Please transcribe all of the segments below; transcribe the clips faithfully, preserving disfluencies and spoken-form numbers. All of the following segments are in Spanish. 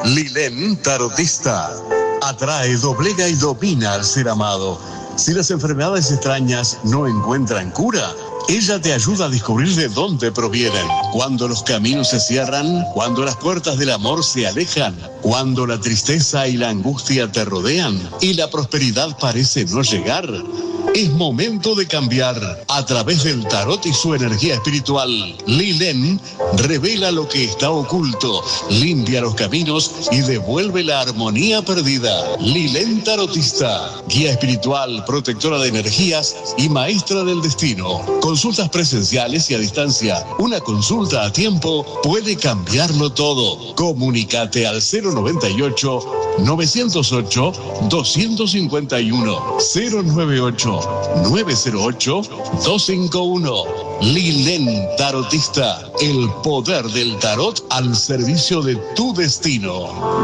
Lilén Tarotista. Atrae, doblega y domina al ser amado. Si las enfermedades extrañas no encuentran cura, ella te ayuda a descubrir de dónde provienen. Cuando los caminos se cierran, cuando las puertas del amor se alejan, cuando la tristeza y la angustia te rodean y la prosperidad parece no llegar, es momento de cambiar. A través del tarot y su energía espiritual, Lilén revela lo que está oculto, limpia los caminos y devuelve la armonía perdida. Lilén Tarotista, guía espiritual, protectora de energías y maestra del destino. Consultas presenciales y a distancia. Una consulta a tiempo puede cambiarlo todo. Comunícate al cero noventa y ocho, novecientos ocho, doscientos cincuenta y uno, cero noventa y ocho, nueve cero ocho, doscientos cincuenta y uno. Lilén Tarotista, el poder del tarot al servicio de tu destino.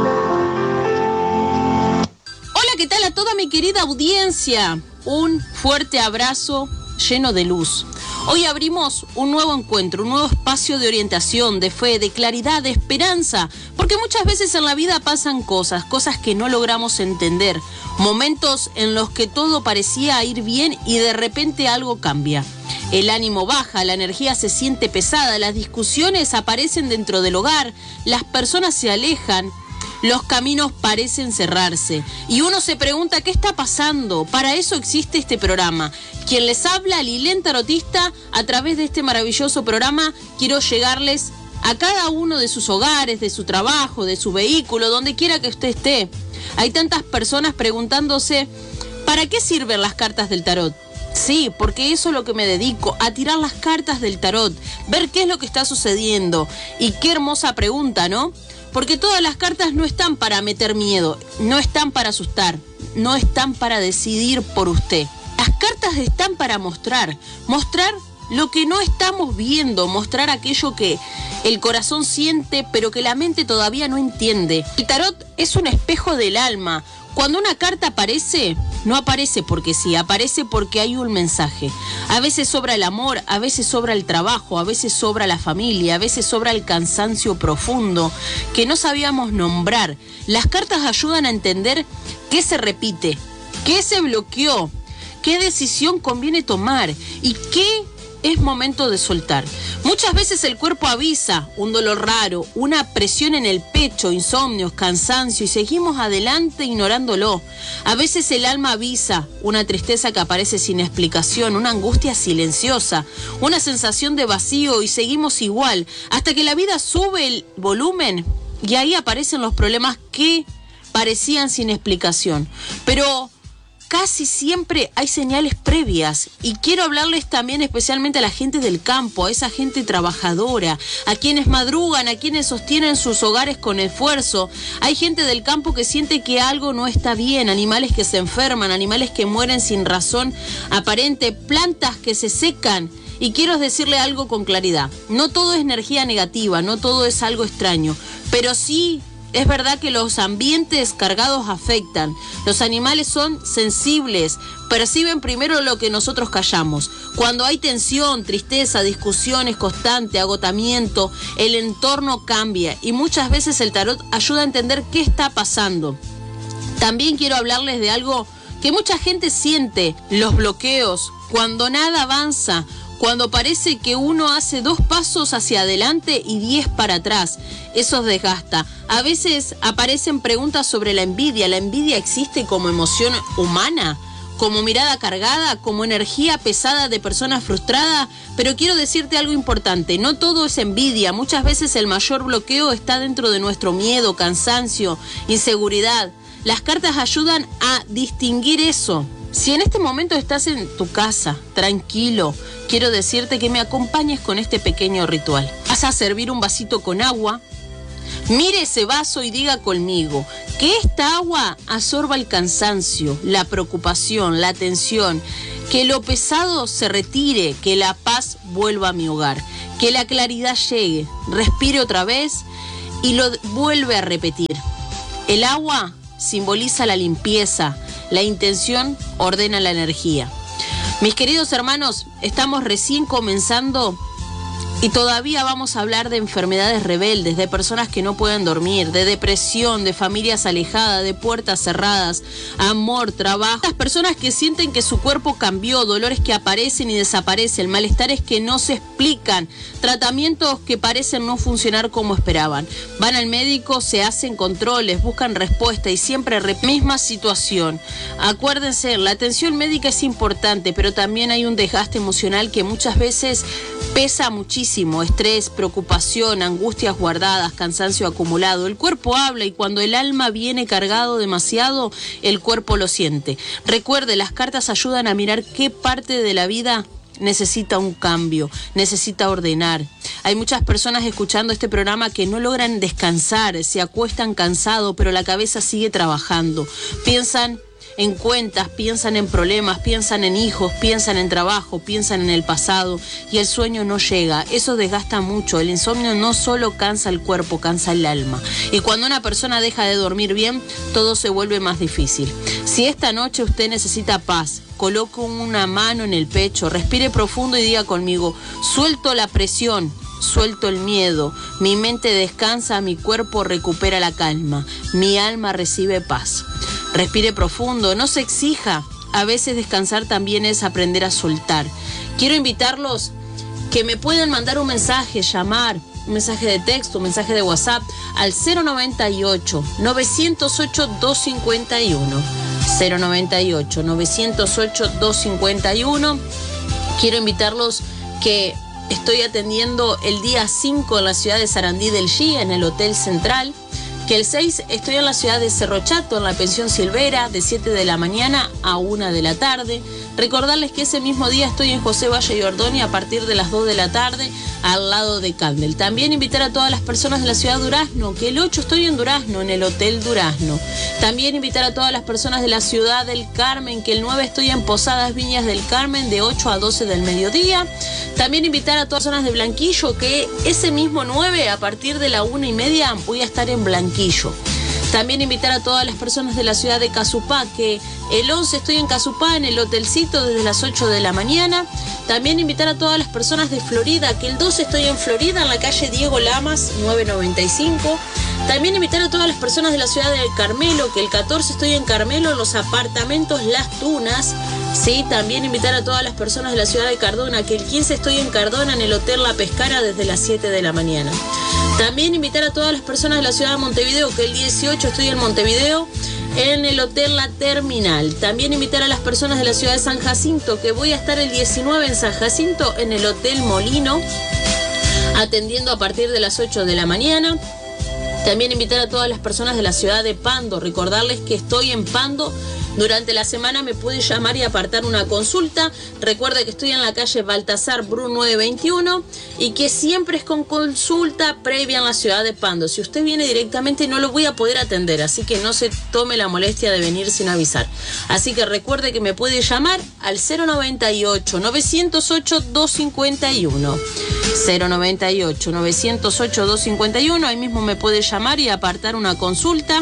Hola, ¿qué tal a toda mi querida audiencia? Un fuerte abrazo lleno de luz. Hoy abrimos un nuevo encuentro, un nuevo espacio de orientación, de fe, de claridad, de esperanza, porque muchas veces en la vida pasan cosas, cosas que no logramos entender, momentos en los que todo parecía ir bien y de repente algo cambia. El ánimo baja, la energía se siente pesada, las discusiones aparecen dentro del hogar, las personas se alejan, los caminos parecen cerrarse y uno se pregunta ¿qué está pasando? Para eso existe este programa. Quien les habla, Lilén Tarotista, a través de este maravilloso programa quiero llegarles a cada uno de sus hogares, de su trabajo, de su vehículo, donde quiera que usted esté. Hay tantas personas preguntándose ¿para qué sirven las cartas del tarot? Sí, porque eso es lo que me dedico, a tirar las cartas del tarot, ver qué es lo que está sucediendo. Y qué hermosa pregunta, ¿no? Porque todas las cartas no están para meter miedo, no están para asustar, no están para decidir por usted. Las cartas están para mostrar, mostrar lo que no estamos viendo, mostrar aquello que el corazón siente, pero que la mente todavía no entiende. El tarot es un espejo del alma. Cuando una carta aparece, no aparece porque sí, aparece porque hay un mensaje. A veces sobra el amor, a veces sobra el trabajo, a veces sobra la familia, a veces sobra el cansancio profundo que no sabíamos nombrar. Las cartas ayudan a entender qué se repite, qué se bloqueó, qué decisión conviene tomar y qué es momento de soltar. Muchas veces el cuerpo avisa un dolor raro, una presión en el pecho, insomnios, cansancio y seguimos adelante ignorándolo. A veces el alma avisa una tristeza que aparece sin explicación, una angustia silenciosa, una sensación de vacío y seguimos igual hasta que la vida sube el volumen y ahí aparecen los problemas que parecían sin explicación. Pero casi siempre hay señales previas y quiero hablarles también especialmente a la gente del campo, a esa gente trabajadora, a quienes madrugan, a quienes sostienen sus hogares con esfuerzo. Hay gente del campo que siente que algo no está bien, animales que se enferman, animales que mueren sin razón aparente, plantas que se secan. Y quiero decirle algo con claridad, no todo es energía negativa, no todo es algo extraño, pero sí es verdad que los ambientes cargados afectan. Los animales son sensibles, perciben primero lo que nosotros callamos. Cuando hay tensión, tristeza, discusiones constantes, agotamiento, el entorno cambia y muchas veces el tarot ayuda a entender qué está pasando. También quiero hablarles de algo que mucha gente siente, los bloqueos, cuando nada avanza, cuando parece que uno hace dos pasos hacia adelante y diez para atrás. Eso desgasta. A veces aparecen preguntas sobre la envidia. ¿La envidia existe como emoción humana? ¿Como mirada cargada? ¿Como energía pesada de personas frustradas? Pero quiero decirte algo importante. No todo es envidia. Muchas veces el mayor bloqueo está dentro de nuestro miedo, cansancio, inseguridad. Las cartas ayudan a distinguir eso. Si en este momento estás en tu casa, tranquilo, quiero decirte que me acompañes con este pequeño ritual. Vas a servir un vasito con agua. Mire ese vaso y diga conmigo que esta agua absorba el cansancio, la preocupación, la tensión, que lo pesado se retire, que la paz vuelva a mi hogar, que la claridad llegue. Respire otra vez y lo vuelve a repetir. El agua simboliza la limpieza, la intención ordena la energía. Mis queridos hermanos, estamos recién comenzando Y todavía vamos a hablar de enfermedades rebeldes, de personas que no pueden dormir, de depresión, de familias alejadas, de puertas cerradas, amor, trabajo. Las personas que sienten que su cuerpo cambió, dolores que aparecen y desaparecen, malestares que no se explican, tratamientos que parecen no funcionar como esperaban. Van al médico, se hacen controles, buscan respuesta y siempre la misma situación. Acuérdense, la atención médica es importante, pero también hay un desgaste emocional que muchas veces pesa muchísimo. Estrés, preocupación, angustias guardadas, cansancio acumulado. El cuerpo habla y cuando el alma viene cargado demasiado, el cuerpo lo siente. Recuerde, las cartas ayudan a mirar qué parte de la vida necesita un cambio, necesita ordenar. Hay muchas personas escuchando este programa que no logran descansar, se acuestan cansados, pero la cabeza sigue trabajando. Piensan en cuentas, piensan en problemas, piensan en hijos, piensan en trabajo, piensan en el pasado y el sueño no llega. Eso desgasta mucho. El insomnio no solo cansa el cuerpo, cansa el alma. Y cuando una persona deja de dormir bien, todo se vuelve más difícil. Si esta noche usted necesita paz, coloque una mano en el pecho, respire profundo y diga conmigo: suelto la presión, suelto el miedo, mi mente descansa, mi cuerpo recupera la calma, mi alma recibe paz. Respire profundo, no se exija. A veces descansar también es aprender a soltar. Quiero invitarlos que me puedan mandar un mensaje, llamar, un mensaje de texto, un mensaje de WhatsApp al cero noventa y ocho, novecientos ocho, doscientos cincuenta y uno. cero noventa y ocho, novecientos ocho, doscientos cincuenta y uno. Quiero invitarlos que estoy atendiendo el día cinco en la ciudad de Sarandí del G, en el Hotel Central. Que el seis estoy en la ciudad de Cerro Chato, en la pensión Silvera, de siete de la mañana a una de la tarde. Recordarles que ese mismo día estoy en José Valle y Ordóñez a partir de las dos de la tarde, al lado de Candel. También invitar a todas las personas de la ciudad de Durazno, que el ocho estoy en Durazno, en el Hotel Durazno. También invitar a todas las personas de la ciudad del Carmen, que el nueve estoy en Posadas Viñas del Carmen, de ocho a doce del mediodía. También invitar a todas las personas de Blanquillo, que ese mismo nueve, a partir de la una y media, voy a estar en Blanquillo. También invitar a todas las personas de la ciudad de Casupá, que el once estoy en Casupá, en el hotelcito, desde las ocho de la mañana. También invitar a todas las personas de Florida, que el doce estoy en Florida, en la calle Diego Lamas, nueve noventa y cinco. También invitar a todas las personas de la ciudad de Carmelo, que el catorce estoy en Carmelo, en los apartamentos Las Tunas. Sí, también invitar a todas las personas de la ciudad de Cardona, que el quince estoy en Cardona, en el Hotel La Pescara, desde las siete de la mañana. También invitar a todas las personas de la ciudad de Montevideo, que el dieciocho estoy en Montevideo, en el Hotel La Terminal. También invitar a las personas de la ciudad de San Jacinto, que voy a estar el diecinueve en San Jacinto, en el Hotel Molino, atendiendo a partir de las ocho de la mañana. También invitar a todas las personas de la ciudad de Pando, recordarles que estoy en Pando. Durante la semana me puede llamar y apartar una consulta. Recuerde que estoy en la calle Baltasar Bru nueve veintiuno y que siempre es con consulta previa en la ciudad de Pando. Si usted viene directamente no lo voy a poder atender, así que no se tome la molestia de venir sin avisar. Así que recuerde que me puede llamar al cero noventa y ocho, novecientos ocho, doscientos cincuenta y uno. cero noventa y ocho, novecientos ocho, doscientos cincuenta y uno. Ahí mismo me puede llamar y apartar una consulta.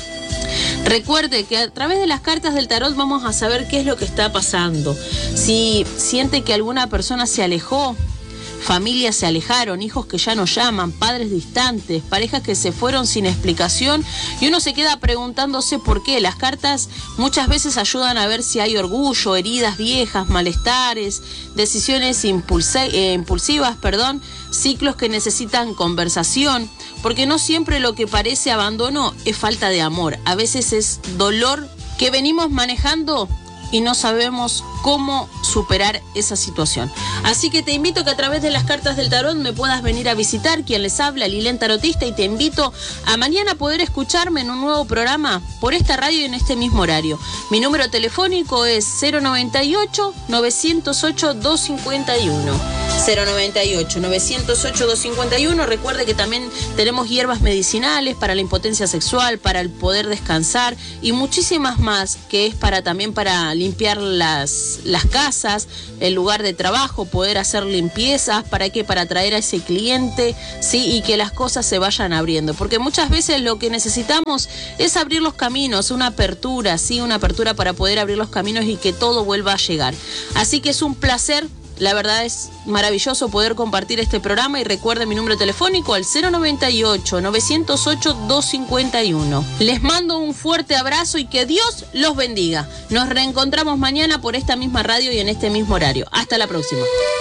Recuerde que a través de las cartas del tarot vamos a saber qué es lo que está pasando. Si siente que alguna persona se alejó, familias se alejaron, hijos que ya no llaman, padres distantes, parejas que se fueron sin explicación y uno se queda preguntándose por qué. Las cartas muchas veces ayudan a ver si hay orgullo, heridas viejas, malestares, decisiones impulsa- eh, impulsivas, perdón, ciclos que necesitan conversación, porque no siempre lo que parece abandono es falta de amor, a veces es dolor que venimos manejando y no sabemos cómo superar esa situación. Así que te invito a que a través de las cartas del tarot me puedas venir a visitar. Quien les habla, Lilian Tarotista, y te invito a mañana poder escucharme en un nuevo programa por esta radio y en este mismo horario. Mi número telefónico es cero noventa y ocho, novecientos ocho, doscientos cincuenta y uno. cero noventa y ocho, novecientos ocho, doscientos cincuenta y uno. Recuerde que también tenemos hierbas medicinales para la impotencia sexual, para el poder descansar y muchísimas más, que es para también para limpiar las, las casas, el lugar de trabajo, poder hacer limpiezas, ¿para qué? Para atraer a ese cliente, ¿sí? Y que las cosas se vayan abriendo, porque muchas veces lo que necesitamos es abrir los caminos, una apertura, ¿sí? Una apertura para poder abrir los caminos y que todo vuelva a llegar. Así que es un placer La verdad es maravilloso poder compartir este programa y recuerden mi número telefónico al cero noventa y ocho, novecientos ocho, doscientos cincuenta y uno. Les mando un fuerte abrazo y que Dios los bendiga. Nos reencontramos mañana por esta misma radio y en este mismo horario. Hasta la próxima.